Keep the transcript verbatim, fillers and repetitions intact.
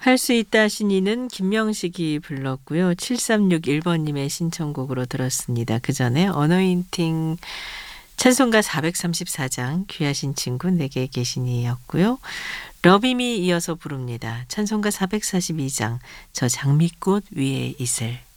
할 수 있다 하신 이는 김명식이 불렀고요. 칠삼육일 번님의 신청곡으로 들었습니다. 그전에 어너인팅 찬송가 사백삼십사 장 귀하신 친구 내게 계시니였고요. 러비미 이어서 부릅니다. 찬송가 사백사십이 장 저 장미꽃 위에 있을.